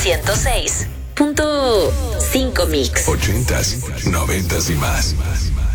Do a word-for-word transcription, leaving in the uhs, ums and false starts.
ciento seis punto cinco Mix. Ochentas, noventas y más.